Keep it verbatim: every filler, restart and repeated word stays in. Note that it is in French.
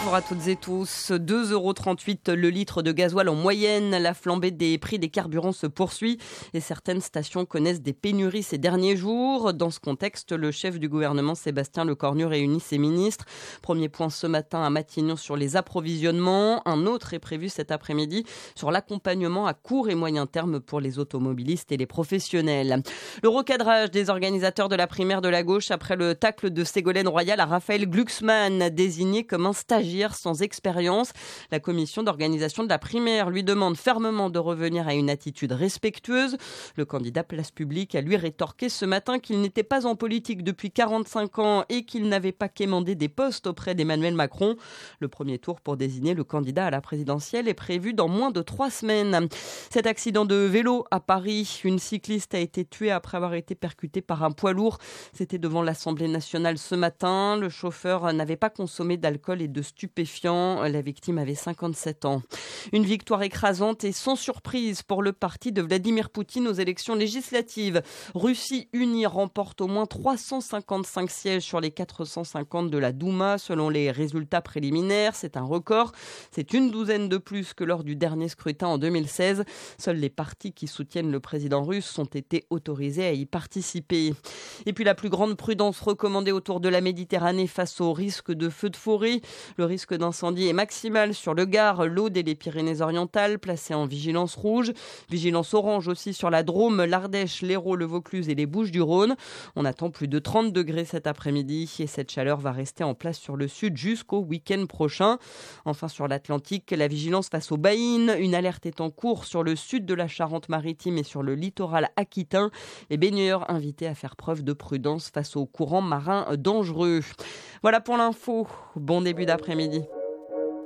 bonjour à toutes et tous. deux euros trente-huit le litre de gasoil en moyenne. La flambée des prix des carburants se poursuit et certaines stations connaissent des pénuries ces derniers jours. Dans ce contexte, le chef du gouvernement Sébastien Lecornu réunit ses ministres. Premier point ce matin à Matignon sur les approvisionnements. Un autre est prévu cet après-midi sur l'accompagnement à court et moyen terme pour les automobilistes et les professionnels. Le recadrage des organisateurs de la primaire de la gauche après le tacle de Ségolène Royal à Raphaël Glucksmann, désigné comme un stagiaire sans expérience. La commission d'organisation de la primaire lui demande fermement de revenir à une attitude respectueuse. Le candidat Place Publique a lui rétorqué ce matin qu'il n'était pas en politique depuis quarante-cinq ans et qu'il n'avait pas quémandé des postes auprès d'Emmanuel Macron. Le premier tour pour désigner le candidat à la présidentielle est prévu dans moins de trois semaines. Cet accident de vélo à Paris, une cycliste a été tuée après avoir été percutée par un poids lourd. C'était devant l'Assemblée nationale ce matin. Le chauffeur n'avait pas consommé d'alcool et de stupéfiants. La victime avait cinquante-sept ans. Une victoire écrasante et sans surprise pour le parti de Vladimir Poutine aux élections législatives. Russie unie remporte au moins trois cent cinquante-cinq sièges sur les quatre cent cinquante de la Douma selon les résultats préliminaires. C'est un record. C'est une douzaine de plus que lors du dernier scrutin en deux mille seize. Seuls les partis qui soutiennent le président russe ont été autorisés à y participer. Et puis la plus grande prudence recommandée autour de la Méditerranée face au risque de feux de forêt. Le risque d'incendie est maximal sur le Gard, l'Aude et les Pyrénées-Orientales, placés en vigilance rouge. Vigilance orange aussi sur la Drôme, l'Ardèche, l'Hérault, le Vaucluse et les Bouches-du-Rhône. On attend plus de trente degrés cet après-midi et cette chaleur va rester en place sur le sud jusqu'au week-end prochain. Enfin sur l'Atlantique, la vigilance face aux baïnes. Une alerte est en cours sur le sud de la Charente-Maritime et sur le littoral aquitain. Les baigneurs invités à faire preuve de prudence face aux courants marins dangereux. Voilà pour l'info. Bon début d'après-midi.